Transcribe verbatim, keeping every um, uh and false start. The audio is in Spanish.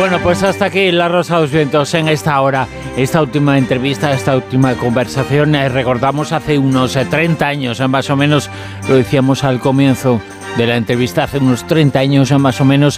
Bueno, pues hasta aquí La Rosa de los Vientos en esta hora, esta última entrevista, esta última conversación. Eh, recordamos hace unos eh, treinta años, eh, más o menos, lo decíamos al comienzo de la entrevista, hace unos treinta años eh, más o menos,